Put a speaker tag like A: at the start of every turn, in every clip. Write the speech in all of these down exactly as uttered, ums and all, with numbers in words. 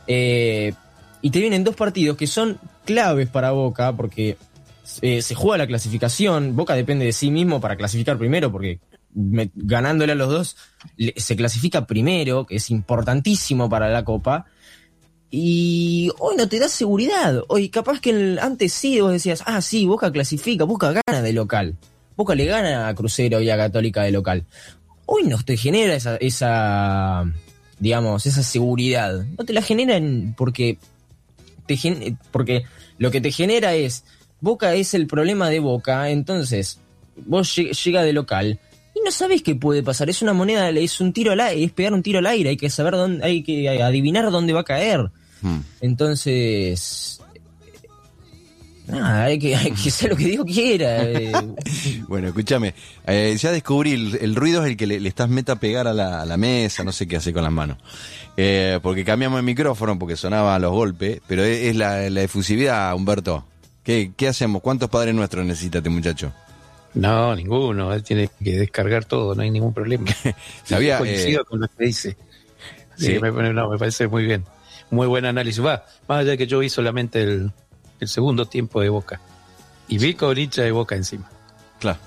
A: Eh, y te vienen dos partidos que son claves para Boca, porque eh, se juega la clasificación. Boca depende de sí mismo para clasificar primero, porque me, ganándole a los dos le, se clasifica primero, que es importantísimo para la Copa. Y hoy no te da seguridad. Hoy capaz que el, antes sí vos decías, ah, sí, Boca clasifica, Boca gana de local. Boca le gana a Crucero y a Católica de local. Hoy no te genera esa, esa digamos, esa seguridad. No te la generan porque, te gen, porque lo que te genera es, Boca es el problema de Boca, entonces vos lleg, llega de local y no sabés qué puede pasar. Es una moneda, es un tiro al aire, es pegar un tiro al aire, hay que saber dónde, hay que adivinar dónde va a caer. Hmm. Entonces, nada, hay que, hay que hacer lo que Dios quiera. Eh.
B: Bueno, escúchame, eh, ya descubrí, el, el ruido es el que le, le estás meta a pegar a la, a la mesa, no sé qué hace con las manos. Eh, porque cambiamos el micrófono porque sonaban los golpes, pero es, es la, la efusividad, Humberto. ¿Qué, ¿Qué hacemos? ¿Cuántos padres nuestros necesita este muchacho?
C: No, ninguno, él tiene que descargar todo, no hay ningún problema.
B: Sabía,
C: coincido
B: eh,
C: con lo que dice. Sí,
B: sí.
C: Me, no, me parece muy bien. Muy buen análisis. Va, más allá de que yo vi solamente el, el segundo tiempo de Boca. Y vi con hincha de Boca encima.
B: Claro.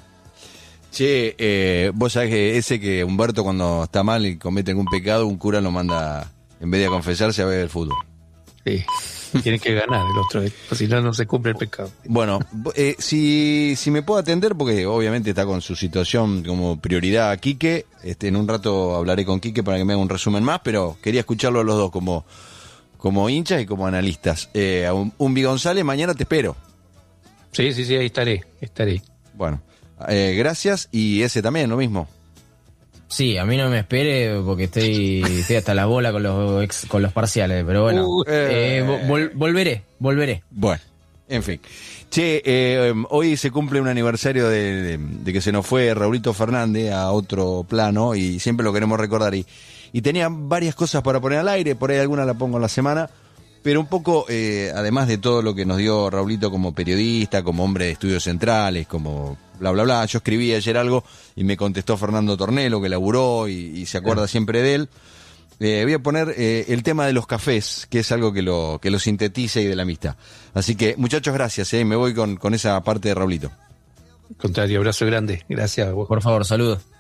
B: Che, eh, vos sabés que ese que Humberto cuando está mal y comete algún pecado, un cura lo manda, en vez de a confesarse, a ver el fútbol.
C: Sí. Tiene que ganar el otro, pues si no, no se cumple el pecado.
B: Bueno, eh, si, si me puedo atender, porque obviamente está con su situación como prioridad a Quique, este, en un rato hablaré con Quique para que me haga un resumen más, pero quería escucharlo a los dos como, como hinchas y como analistas. Eh, a un, Umbi González, mañana te espero.
C: Sí, sí, sí, ahí estaré, estaré.
B: Bueno, eh, gracias, y ese también, lo mismo.
A: Sí, a mí no me espere porque estoy, estoy hasta la bola con los ex, con los parciales, pero bueno, uh, eh, eh, vol, volveré, volveré.
B: Bueno, en fin. Che, eh, hoy se cumple un aniversario de, de, de que se nos fue Raulito Fernández a otro plano y siempre lo queremos recordar. Y, y tenía varias cosas para poner al aire, por ahí alguna la pongo en la semana, pero un poco, eh, además de todo lo que nos dio Raulito como periodista, como hombre de estudios centrales, como bla, bla, bla. Yo escribí ayer algo y me contestó Fernando Tornelo, que laburó y, y se acuerda sí. siempre de él. Eh, voy a poner eh, el tema de los cafés, que es algo que lo, que lo sintetiza y de la amistad. Así que, muchachos, gracias. Eh, me voy con, con esa parte de Raulito.
C: Al contrario, abrazo grande. Gracias.
A: Por favor, saludos.